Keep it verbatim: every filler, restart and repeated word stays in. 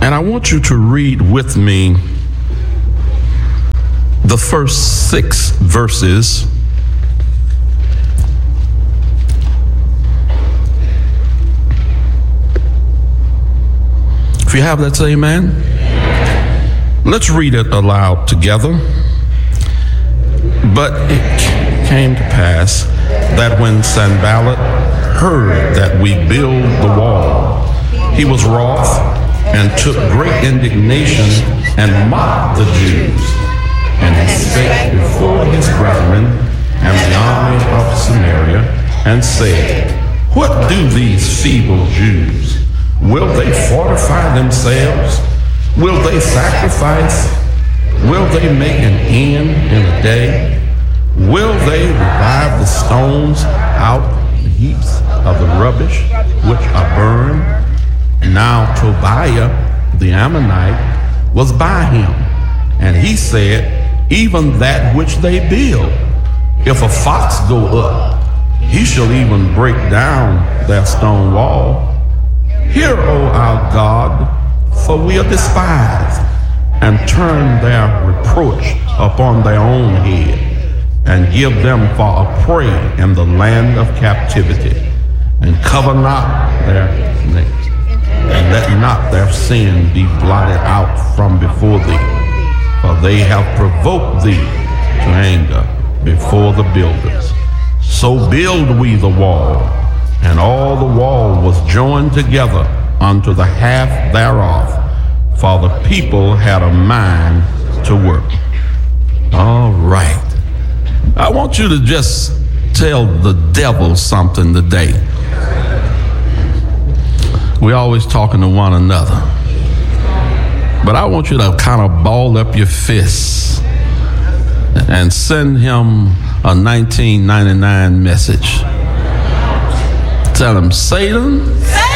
And I want you to read with me the first six verses. If you have that, say amen. Let's read it aloud together. But it came to pass that when Sanballat heard that we build the wall, he was wroth and took great indignation and mocked the Jews. And he spake before his brethren and the army of Samaria, and said, What do these feeble Jews? Will they fortify themselves? Will they sacrifice? Will they make an end in a day? Will they revive the stones out of the heaps of the rubbish which are burned? Now Tobiah the Ammonite was by him, and he said, Even that which they build, if a fox go up, he shall even break down their stone wall. Hear, O our God, for we are despised, and turn their reproach upon their own head, and give them for a prey in the land of captivity, and cover not their necks, and let not their sin be blotted out from before thee, for they have provoked thee to anger before the builders. So build we the wall, and all the wall was joined together unto the half thereof, for the people had a mind to work. All right. I want you to just tell the devil something today. We're always talking to one another. But I want you to kind of ball up your fists and send him a nineteen ninety-nine message. Tell him, Satan, Satan.